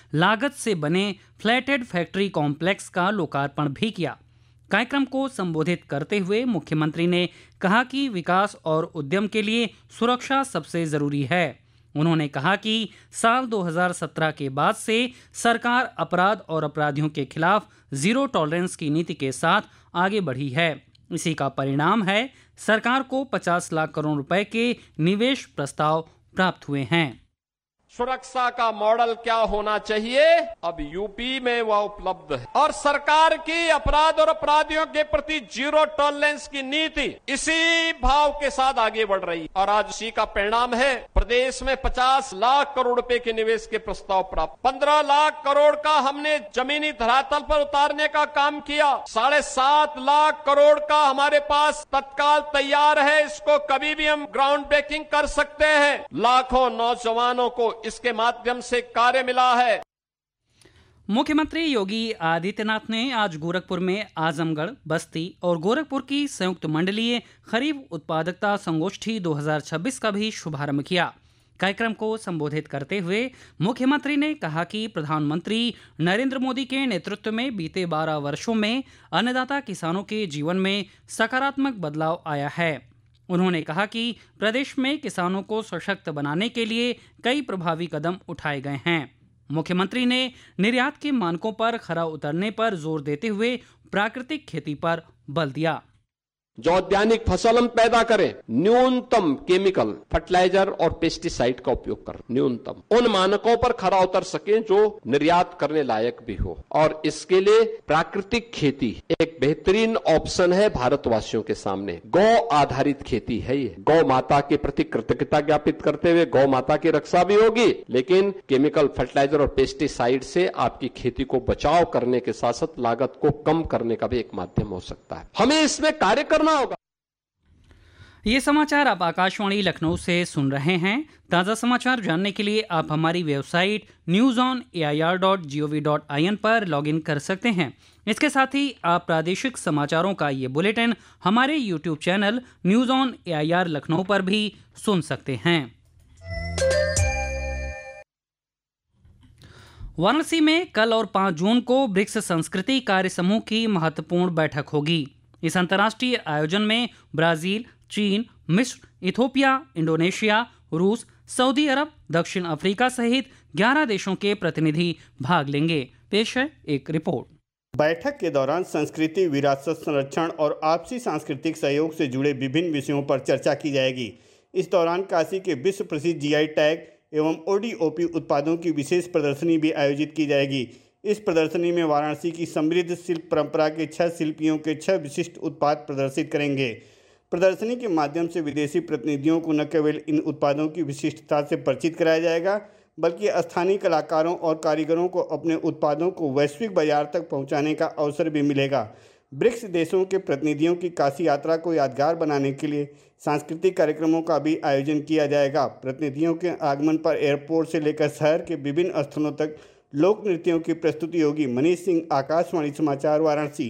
लागत से बने फ्लैटेड फैक्ट्री कॉम्प्लेक्स का लोकार्पण भी किया। कार्यक्रम को संबोधित करते हुए मुख्यमंत्री ने कहा कि विकास और उद्यम के लिए सुरक्षा सबसे जरूरी है। उन्होंने कहा कि साल 2017 के बाद से सरकार अपराध और अपराधियों के खिलाफ जीरो टॉलरेंस की नीति के साथ आगे बढ़ी है। इसी का परिणाम है सरकार को 50 लाख करोड़ रुपए के निवेश प्रस्ताव प्राप्त हुए हैं। सुरक्षा का मॉडल क्या होना चाहिए, अब यूपी में वह उपलब्ध है और सरकार की अपराध और अपराधियों के प्रति जीरो टॉलरेंस की नीति इसी भाव के साथ आगे बढ़ रही है और आज इसी का परिणाम है प्रदेश में 50 लाख करोड़ रुपए के निवेश के प्रस्ताव प्राप्त। 15 लाख करोड़ का हमने जमीनी धरातल पर उतारने का काम किया। 7.5 लाख करोड़ का हमारे पास तत्काल तैयार है, इसको कभी भी हम ग्राउंड ब्रेकिंग कर सकते हैं। लाखों नौजवानों को इसके माध्यम से कार्य मिला है। मुख्यमंत्री योगी आदित्यनाथ ने आज गोरखपुर में आजमगढ़, बस्ती और गोरखपुर की संयुक्त मंडलीय खरीफ उत्पादकता संगोष्ठी 2026 का भी शुभारंभ किया। कार्यक्रम को संबोधित करते हुए मुख्यमंत्री ने कहा कि प्रधानमंत्री नरेंद्र मोदी के नेतृत्व में बीते 12 वर्षों में अन्नदाता किसानों के जीवन में सकारात्मक बदलाव आया है। उन्होंने कहा कि प्रदेश में किसानों को सशक्त बनाने के लिए कई प्रभावी कदम उठाए गए हैं। मुख्यमंत्री ने निर्यात के मानकों पर खरा उतरने पर जोर देते हुए प्राकृतिक खेती पर बल दिया। जो औद्यानिक फसल हम पैदा करें, न्यूनतम केमिकल, फर्टिलाइजर और पेस्टिसाइड का उपयोग करें, न्यूनतम उन मानकों पर खरा उतर सके जो निर्यात करने लायक भी हो। और इसके लिए प्राकृतिक खेती एक बेहतरीन ऑप्शन है भारतवासियों के सामने। गौ आधारित खेती है ये। गौ माता के प्रति कृतज्ञता ज्ञापित करते हुए गौ माता की रक्षा भी होगी, लेकिन केमिकल, फर्टिलाइजर और पेस्टिसाइड से आपकी खेती को बचाव करने के साथ साथ लागत को कम करने का भी एक माध्यम हो सकता है। हमें इसमें कार्य करना होगा। ये समाचार आप आकाशवाणी लखनऊ से सुन रहे हैं। ताज़ा समाचार जानने के लिए आप हमारी वेबसाइट newsonair.gov.in पर लॉगिन कर सकते हैं। इसके साथ ही आप प्रादेशिक समाचारों का ये बुलेटिन हमारे YouTube channel news on AIR Lucknow पर भी सुन सकते हैं। वाराणसी में कल और 5 जून को ब्रिक्स संस्कृति कार्य समूह की महत्वपूर्ण बैठक होगी। इस अंतर्राष्ट्रीय आयोजन में ब्राजील, चीन, मिस्र, इथोपिया, इंडोनेशिया, रूस, सऊदी अरब, दक्षिण अफ्रीका सहित 11 देशों के प्रतिनिधि भाग लेंगे। पेश है एक रिपोर्ट। बैठक के दौरान संस्कृति, विरासत संरक्षण और आपसी सांस्कृतिक सहयोग से जुड़े विभिन्न विषयों पर चर्चा की जाएगी। इस दौरान काशी के विश्व प्रसिद्ध GI टैग एवं ODOP उत्पादों की विशेष प्रदर्शनी भी आयोजित की जाएगी। इस प्रदर्शनी में वाराणसी की समृद्ध शिल्प परंपरा के 6 शिल्पियों के 6 विशिष्ट उत्पाद प्रदर्शित करेंगे। प्रदर्शनी के माध्यम से विदेशी प्रतिनिधियों को न केवल इन उत्पादों की विशिष्टता से परिचित कराया जाएगा, बल्कि स्थानीय कलाकारों और कारीगरों को अपने उत्पादों को वैश्विक बाजार तक पहुंचाने का अवसर भी मिलेगा। ब्रिक्स देशों के प्रतिनिधियों की काशी यात्रा को यादगार बनाने के लिए सांस्कृतिक कार्यक्रमों का भी आयोजन किया जाएगा। प्रतिनिधियों के आगमन पर एयरपोर्ट से लेकर शहर के विभिन्न स्थलों तक लोक नृत्यों की प्रस्तुति होगी। मनीष सिंह, आकाशवाणी समाचार, वाराणसी।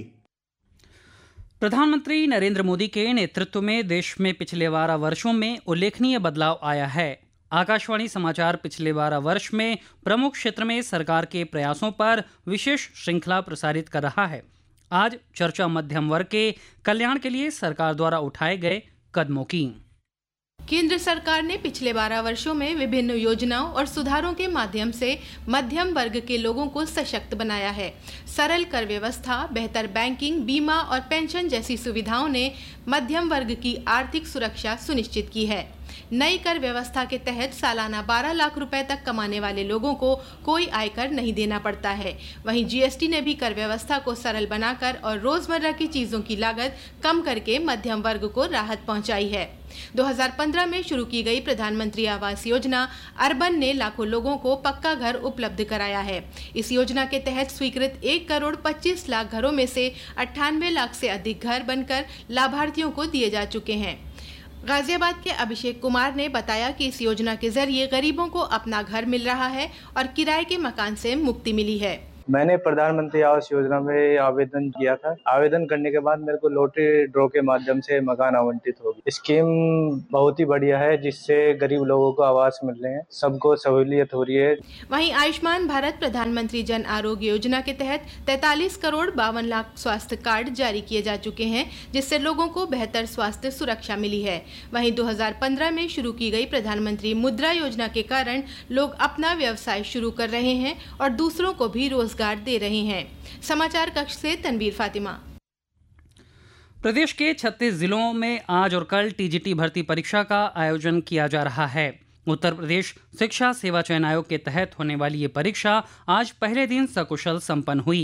प्रधानमंत्री नरेंद्र मोदी के नेतृत्व में देश में पिछले 12 वर्षों में उल्लेखनीय बदलाव आया है। आकाशवाणी समाचार पिछले 12 वर्ष में प्रमुख क्षेत्र में सरकार के प्रयासों पर विशेष श्रृंखला प्रसारित कर रहा है। आज चर्चा मध्यम वर्ग के कल्याण के लिए सरकार द्वारा उठाए गए कदमों की। केंद्र सरकार ने पिछले 12 वर्षों में विभिन्न योजनाओं और सुधारों के माध्यम से मध्यम वर्ग के लोगों को सशक्त बनाया है। सरल कर व्यवस्था, बेहतर बैंकिंग, बीमा और पेंशन जैसी सुविधाओं ने मध्यम वर्ग की आर्थिक सुरक्षा सुनिश्चित की है। नई कर व्यवस्था के तहत सालाना 12 लाख रुपए तक कमाने वाले लोगों को कोई आयकर नहीं देना पड़ता है। वहीं GST ने भी कर व्यवस्था को सरल बनाकर और रोजमर्रा की चीजों की लागत कम करके मध्यम वर्ग को राहत पहुंचाई है। 2015 में शुरू की गई प्रधानमंत्री आवास योजना अर्बन ने लाखों लोगों को पक्का घर उपलब्ध कराया है। इस योजना के तहत स्वीकृत 1 करोड़ 25 लाख घरों में से 98 लाख से अधिक घर बनकर लाभार्थियों को दिए जा चुके हैं। गाजियाबाद के अभिषेक कुमार ने बताया कि इस योजना के जरिए गरीबों को अपना घर मिल रहा है और किराए के मकान से मुक्ति मिली है। मैंने प्रधानमंत्री आवास योजना में आवेदन किया था। आवेदन करने के बाद मेरे को लॉटरी ड्रॉ के माध्यम से मकान आवंटित हो गया। स्कीम बहुत ही बढ़िया है, जिससे गरीब लोगों को आवास मिल रहे हैं, सबको सहूलियत हो रही है। वहीं आयुष्मान भारत प्रधानमंत्री जन आरोग्य योजना के तहत 43 करोड़ 52 लाख स्वास्थ्य कार्ड जारी किए जा चुके हैं, जिससे लोगों को बेहतर स्वास्थ्य सुरक्षा मिली है। वहीं 2015 में शुरू की गई प्रधानमंत्री मुद्रा योजना के कारण लोग अपना व्यवसाय शुरू कर रहे हैं और दूसरों को भी रोजगार दे रहे हैं। समाचार कक्ष से तनवीर फातिमा। प्रदेश के 36 जिलों में आज और कल टीजीटी भर्ती परीक्षा का आयोजन किया जा रहा है। उत्तर प्रदेश शिक्षा सेवा चयन आयोग के तहत होने वाली ये परीक्षा आज पहले दिन सकुशल संपन्न हुई।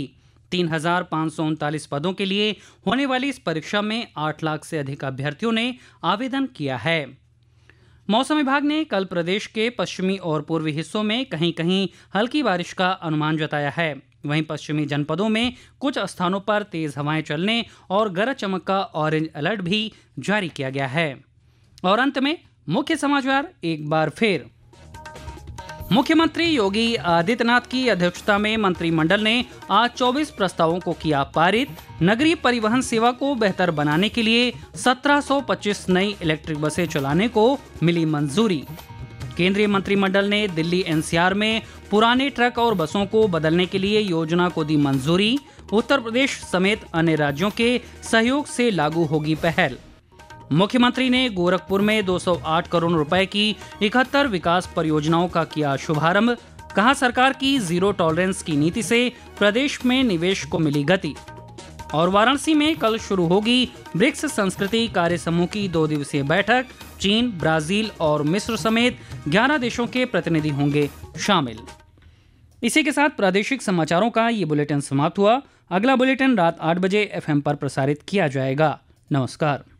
3,539 पदों के लिए होने वाली इस परीक्षा में 8 लाख से अधिक अभ्यर्थियों ने आवेदन किया है। मौसम विभाग ने कल प्रदेश के पश्चिमी और पूर्वी हिस्सों में कहीं कहीं हल्की बारिश का अनुमान जताया है। वहीं पश्चिमी जनपदों में कुछ स्थानों पर तेज हवाएं चलने और गरज चमक का ऑरेंज अलर्ट भी जारी किया गया है। और अंत में मुख्य समाचार एक बार फिर। मुख्यमंत्री योगी आदित्यनाथ की अध्यक्षता में मंत्रिमंडल ने आज 24 प्रस्तावों को किया पारित। नगरीय परिवहन सेवा को बेहतर बनाने के लिए 1725 नई इलेक्ट्रिक बसें चलाने को मिली मंजूरी। केंद्रीय मंत्रिमंडल ने दिल्ली एनसीआर में पुराने ट्रक और बसों को बदलने के लिए योजना को दी मंजूरी। उत्तर प्रदेश समेत अन्य राज्यों के सहयोग से लागू होगी पहल। मुख्यमंत्री ने गोरखपुर में 208 करोड़ रुपए की 71 विकास परियोजनाओं का किया शुभारंभ। कहा, सरकार की जीरो टॉलरेंस की नीति से प्रदेश में निवेश को मिली गति। और वाराणसी में कल शुरू होगी ब्रिक्स संस्कृति कार्य समूह की 2 दिवसीय बैठक। चीन, ब्राजील और मिस्र समेत 11 देशों के प्रतिनिधि होंगे शामिल। इसी के साथ प्रादेशिक समाचारों का ये बुलेटिन समाप्त हुआ। अगला बुलेटिन रात 8 बजे FM पर प्रसारित किया जाएगा। नमस्कार।